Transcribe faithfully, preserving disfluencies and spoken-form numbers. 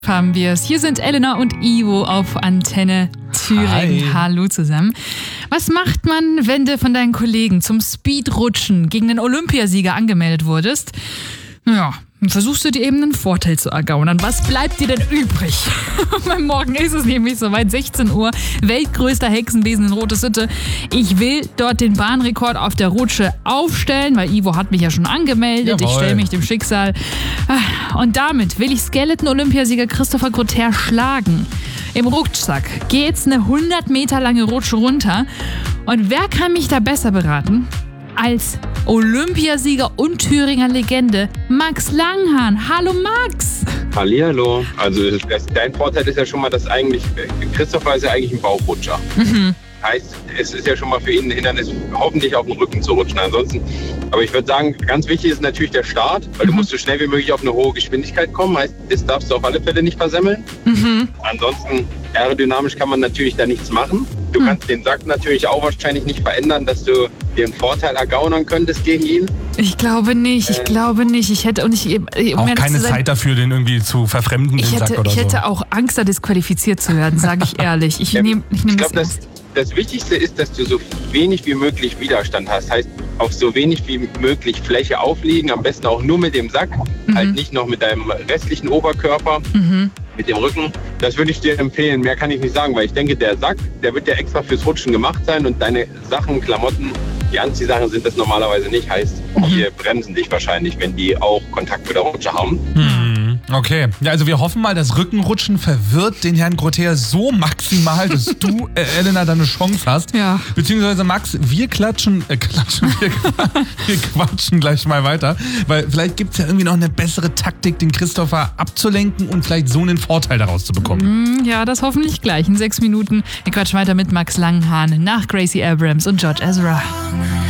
Haben wir es. Hier sind Elena und Ivo auf Antenne Thüringen. Hi. Hallo zusammen. Was macht man, wenn du von deinen Kollegen zum Speedrutschen gegen den Olympiasieger angemeldet wurdest? Ja, dann versuchst du dir eben einen Vorteil zu ergaunern. Was bleibt dir denn übrig? Beim Morgen ist es nämlich soweit, sechzehn Uhr, weltgrößter Hexenbesen in Rote Sitte. Ich will dort den Bahnrekord auf der Rutsche aufstellen, weil Ivo hat mich ja schon angemeldet. Jawohl. Ich stelle mich dem Schicksal. Und damit will ich Skeleton-Olympiasieger Christopher Grother schlagen. Im Rucksack geht's eine hundert Meter lange Rutsche runter. Und wer kann mich da besser beraten als Olympiasieger und Thüringer Legende Max Langhahn? Hallo Max! Hallihallo. Also das, dein Vorteil ist ja schon mal, dass eigentlich Christopher ist ja eigentlich ein Bauchrutscher. Mhm. Heißt, es ist ja schon mal für ihn ein Hindernis, hoffentlich auf den Rücken zu rutschen. Ansonsten, aber ich würde sagen, ganz wichtig ist natürlich der Start, weil du musst so schnell wie möglich auf eine hohe Geschwindigkeit kommen. Heißt, das darfst du auf alle Fälle nicht versemmeln. Mhm. Ansonsten, aerodynamisch kann man natürlich da nichts machen. Du Mhm. kannst den Sack natürlich auch wahrscheinlich nicht verändern, dass du dir einen Vorteil ergaunern könntest gegen ihn. Ich glaube nicht, ich Äh. glaube nicht. Ich hätte auch nicht. Um Auch ehrlich keine zu sein, Zeit dafür, den irgendwie zu verfremden, Ich den hätte, Sack oder ich hätte so. auch Angst, da disqualifiziert zu werden, sage ich ehrlich. Ich Ja, nehme ich ich nehm glaube, das das, ernst. das Wichtigste ist, dass du so wenig wie möglich Widerstand hast. Heißt, auf so wenig wie möglich Fläche aufliegen, am besten auch nur mit dem Sack, Mhm. halt nicht noch mit deinem restlichen Oberkörper, Mhm. mit dem Rücken. Das würde ich dir empfehlen. Mehr kann ich nicht sagen, weil ich denke, der Sack, der wird ja extra fürs Rutschen gemacht sein und deine Sachen, Klamotten, die Anziehsachen sind das normalerweise nicht. Heißt, die bremsen dich wahrscheinlich, wenn die auch Kontakt mit der Rutsche haben. Hm, okay. Ja, also wir hoffen mal, das Rückenrutschen verwirrt den Herrn Grother so maximal, dass du, äh, Elena, da eine Chance hast. Ja. Beziehungsweise Max, wir klatschen, äh, klatschen, wir, wir quatschen gleich mal weiter, weil vielleicht gibt es ja irgendwie noch eine bessere Taktik, den Christopher abzulenken und vielleicht so einen Vorteil daraus zu bekommen. Ja, das hoffentlich gleich in sechs Minuten. Wir quatschen weiter mit Max Langhahn nach Gracie Abrams und George Ezra.